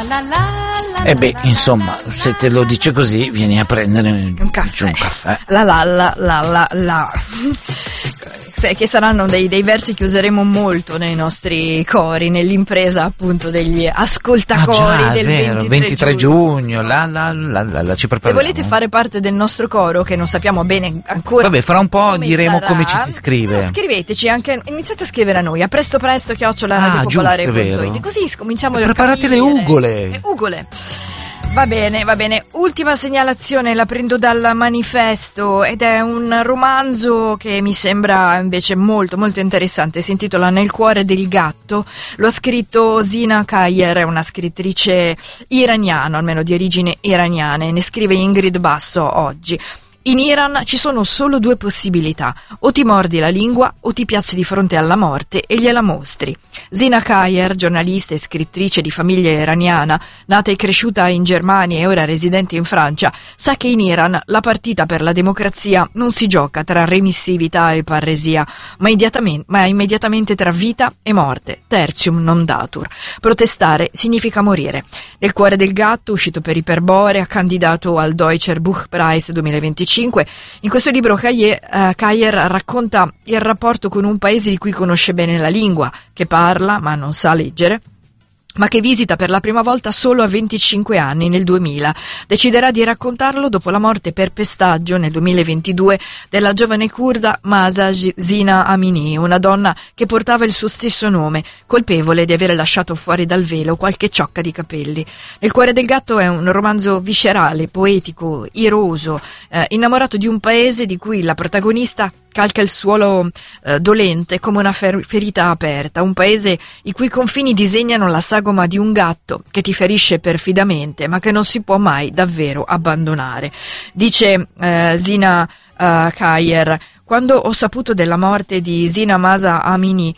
E beh, insomma, se te lo dice così, vieni a prendere un caffè. La. Che saranno dei versi che useremo molto nei nostri cori, nell'impresa appunto degli ascoltacori del vero, 23 giugno. Ci prepariamo. Se volete fare parte del nostro coro, che non sappiamo bene ancora. Vabbè, fra un po' diremo come ci si scrive. Scriveteci anche, iniziate a scrivere a noi a presto @radiopopolare.it, così cominciamo a preparate le ugole. Va bene. Ultima segnalazione, la prendo dal manifesto ed è un romanzo che mi sembra invece molto molto interessante. Si intitola Nel cuore del gatto. Lo ha scritto Zina Kayer, è una scrittrice iraniana, almeno di origini iraniane. Ne scrive Ingrid Basso oggi. In Iran ci sono solo due possibilità: o ti mordi la lingua o ti piazzi di fronte alla morte e gliela mostri. Zina Kayer, giornalista e scrittrice di famiglia iraniana, nata e cresciuta in Germania e ora residente in Francia, sa che in Iran la partita per la democrazia non si gioca tra remissività e parresia, ma immediatamente tra vita e morte, tertium non datur. Protestare significa morire. Nel cuore del gatto, uscito per Iperborea, candidato al Deutscher Buchpreis 2025, in questo libro Kayer racconta il rapporto con un paese di cui conosce bene la lingua, che parla ma non sa leggere, ma che visita per la prima volta solo a 25 anni, nel 2000. Deciderà di raccontarlo dopo la morte per pestaggio, nel 2022, della giovane curda Mahsa Zina Amini, una donna che portava il suo stesso nome, colpevole di avere lasciato fuori dal velo qualche ciocca di capelli. Nel cuore del gatto è un romanzo viscerale, poetico, iroso, innamorato di un paese di cui la protagonista calca il suolo dolente come una ferita aperta, un paese i cui confini disegnano la sagoma di un gatto che ti ferisce perfidamente ma che non si può mai davvero abbandonare. Dice Zina Kayer: quando ho saputo della morte di Zina Mahsa Amini,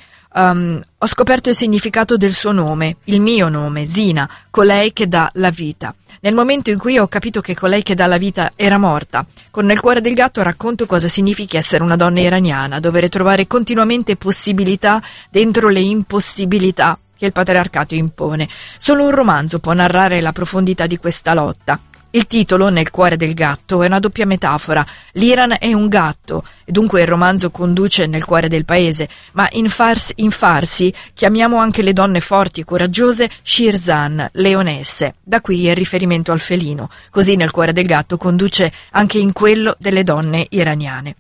ho scoperto il significato del suo nome, il mio nome, Zina, colei che dà la vita. Nel momento in cui ho capito che colei che dà la vita era morta, con Nel cuore del gatto racconto cosa significa essere una donna iraniana, dover trovare continuamente possibilità dentro le impossibilità che il patriarcato impone. Solo un romanzo può narrare la profondità di questa lotta. Il titolo, Nel cuore del gatto, è una doppia metafora. L'Iran è un gatto, e dunque il romanzo conduce nel cuore del paese, ma in farsi chiamiamo anche le donne forti e coraggiose Shirzan, leonesse. Da qui il riferimento al felino. Così Nel cuore del gatto conduce anche in quello delle donne iraniane.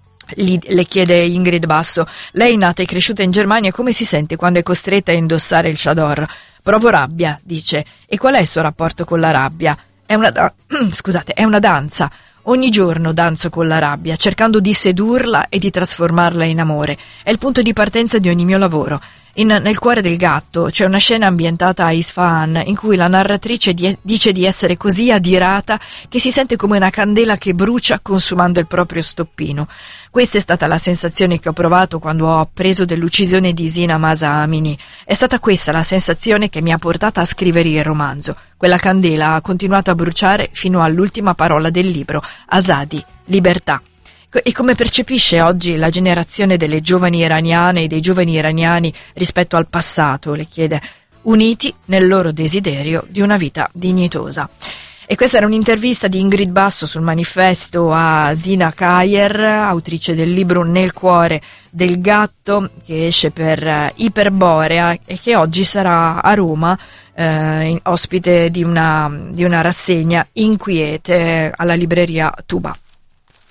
Le chiede Ingrid Basso: lei, nata e cresciuta in Germania, come si sente quando è costretta a indossare il chador? Provo rabbia, dice. E qual è il suo rapporto con la rabbia? È una danza. Ogni giorno danzo con la rabbia, cercando di sedurla e di trasformarla in amore. È il punto di partenza di ogni mio lavoro. Nel cuore del gatto c'è una scena ambientata a Isfahan in cui la narratrice dice di essere così adirata che si sente come una candela che brucia consumando il proprio stoppino. Questa è stata la sensazione che ho provato quando ho appreso dell'uccisione di Zina Mahsa Amini. È stata questa la sensazione che mi ha portata a scrivere il romanzo. Quella candela ha continuato a bruciare fino all'ultima parola del libro: Azadi, libertà. E come percepisce oggi la generazione delle giovani iraniane e dei giovani iraniani rispetto al passato, le chiede, uniti nel loro desiderio di una vita dignitosa. E questa era un'intervista di Ingrid Basso sul manifesto a Zina Kayer, autrice del libro Nel cuore del gatto, che esce per Iperborea e che oggi sarà a Roma, ospite di una rassegna inquiete alla libreria Tuba.